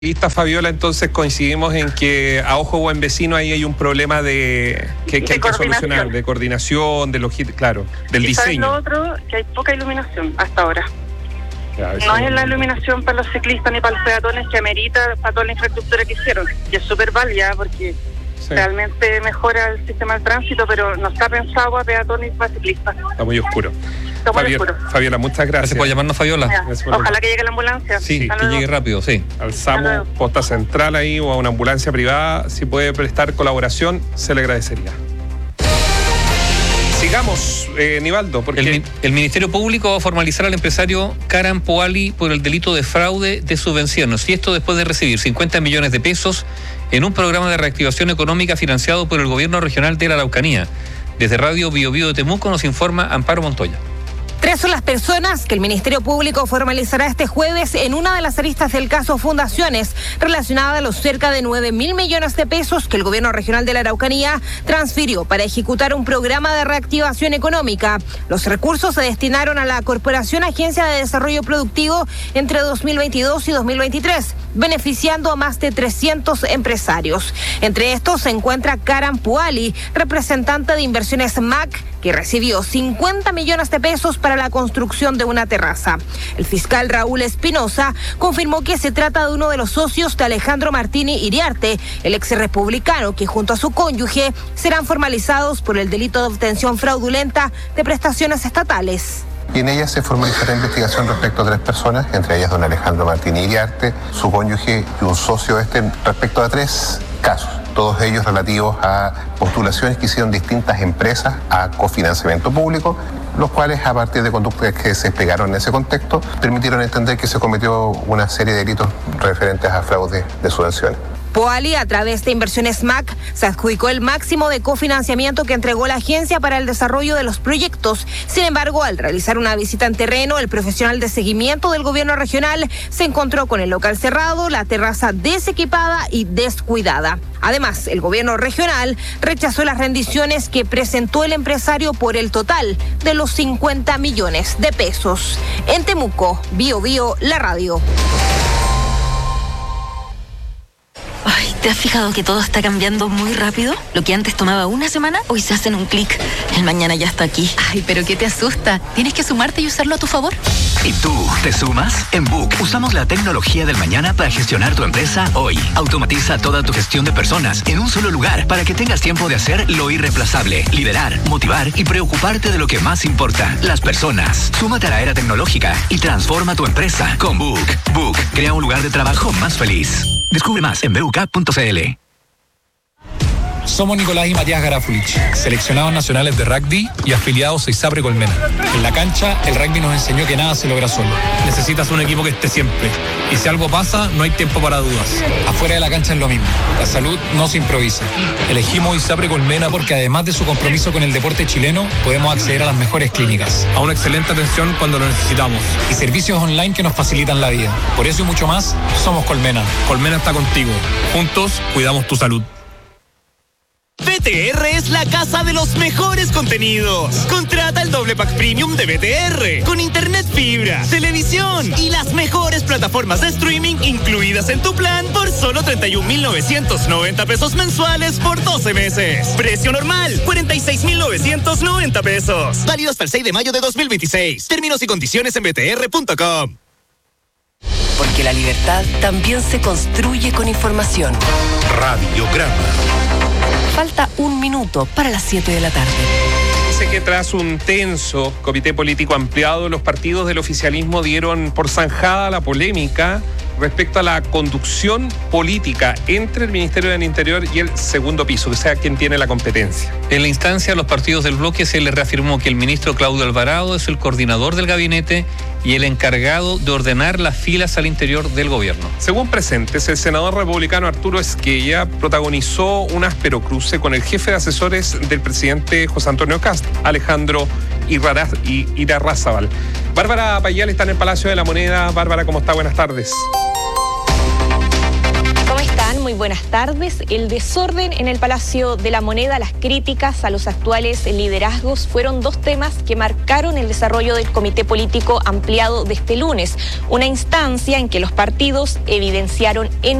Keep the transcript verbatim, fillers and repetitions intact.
Lista Fabiola, entonces coincidimos en que a ojo buen vecino ahí hay un problema de que, que de hay que solucionar, de coordinación, de logística, claro, del y diseño. ¿Sabes lo otro? Que hay poca iluminación hasta ahora. Ya, no es la iluminación para los ciclistas ni para los peatones que amerita para toda la infraestructura que hicieron. Y es súper válida porque sí, realmente mejora el sistema del tránsito, pero no está pensado para peatones y para ciclistas. Está muy oscuro. Fabiola, Fabiola, muchas gracias. Gracias por llamarnos, Fabiola. Ojalá que llegue la ambulancia. Sí, que llegue rápido, sí. Al SAMU, posta central ahí o a una ambulancia privada, si puede prestar colaboración, se le agradecería. Sigamos, eh, Nivaldo, porque... El, el Ministerio Público va a formalizar al empresario Karan Poali por el delito de fraude de subvenciones, y esto después de recibir cincuenta millones de pesos en un programa de reactivación económica financiado por el gobierno regional de la Araucanía. Desde Radio Bio Bio de Temuco nos informa Amparo Montoya. Tres son las personas que el Ministerio Público formalizará este jueves en una de las aristas del caso Fundaciones, relacionada a los cerca de nueve mil millones de pesos que el gobierno regional de la Araucanía transfirió para ejecutar un programa de reactivación económica. Los recursos se destinaron a la Corporación Agencia de Desarrollo Productivo entre dos mil veintidós y dos mil veintitrés, beneficiando a más de trescientos empresarios. Entre estos se encuentra Karan Poali, representante de Inversiones M A C, que recibió cincuenta millones de pesos para la construcción de una terraza. El fiscal Raúl Espinosa confirmó que se trata de uno de los socios de Alejandro Martini Iriarte, el ex republicano, que junto a su cónyuge serán formalizados por el delito de obtención fraudulenta de prestaciones estatales. Y en ella se formalizará investigación respecto a tres personas, entre ellas don Alejandro Martini Iriarte, su cónyuge y un socio este, respecto a tres casos, todos ellos relativos a postulaciones que hicieron distintas empresas a cofinanciamiento público, los cuales, a partir de conductas que se explicaron en ese contexto, permitieron entender que se cometió una serie de delitos referentes a fraude de subvenciones. Poali, a través de Inversiones M A C, se adjudicó el máximo de cofinanciamiento que entregó la agencia para el desarrollo de los proyectos. Sin embargo, al realizar una visita en terreno, el profesional de seguimiento del gobierno regional se encontró con el local cerrado, la terraza desequipada y descuidada. Además, el gobierno regional rechazó las rendiciones que presentó el empresario por el total de los cincuenta millones de pesos. En Temuco, Bio Bio, la radio. Ay, ¿te has fijado que todo está cambiando muy rápido? Lo que antes tomaba una semana, hoy se hace en un clic. El mañana ya está aquí. Ay, pero ¿qué te asusta? Tienes que sumarte y usarlo a tu favor. ¿Y tú te sumas? En Book usamos la tecnología del mañana para gestionar tu empresa hoy. Automatiza toda tu gestión de personas en un solo lugar para que tengas tiempo de hacer lo irreemplazable, liderar, motivar y preocuparte de lo que más importa, las personas. Súmate a la era tecnológica y transforma tu empresa con Book. Book crea un lugar de trabajo más feliz. Descubre más en b u k punto c l. Somos Nicolás y Matías Garafulich, seleccionados nacionales de rugby y afiliados a ISAPRE Colmena. En la cancha, el rugby nos enseñó que nada se logra solo. Necesitas un equipo que esté siempre. Y si algo pasa, no hay tiempo para dudas. Afuera de la cancha es lo mismo. La salud no se improvisa. Elegimos ISAPRE Colmena porque además de su compromiso con el deporte chileno, podemos acceder a las mejores clínicas, a una excelente atención cuando lo necesitamos y servicios online que nos facilitan la vida. Por eso y mucho más, somos Colmena. Colmena está contigo. Juntos, cuidamos tu salud. B T R es la casa de los mejores contenidos. Contrata el doble pack premium de B T R con internet fibra, televisión y las mejores plataformas de streaming incluidas en tu plan por solo treinta y un mil novecientos noventa pesos mensuales por doce meses. Precio normal, cuarenta y seis mil novecientos noventa pesos. Válido hasta el seis de mayo de dos mil veintiséis. Términos y condiciones en b t r punto com. Porque la libertad también se construye con información. Radiograma. Falta un minuto para las siete de la tarde. Dice que tras un tenso comité político ampliado, los partidos del oficialismo dieron por zanjada la polémica respecto a la conducción política entre el Ministerio del Interior y el segundo piso, que sea quien tiene la competencia. En la instancia, a los partidos del bloque se les reafirmó que el ministro Claudio Alvarado es el coordinador del gabinete y el encargado de ordenar las filas al interior del gobierno. Según presentes, el senador republicano Arturo Esquella protagonizó un áspero cruce con el jefe de asesores del presidente José Antonio Kast, Alejandro Irarrázaval. Bárbara Payal está en el Palacio de la Moneda. Bárbara, ¿cómo está? Buenas tardes. ¿Cómo están? Muy buenas buenas tardes. El desorden en el Palacio de la Moneda, las críticas a los actuales liderazgos fueron dos temas que marcaron el desarrollo del Comité Político Ampliado de este lunes, una instancia en que los partidos evidenciaron en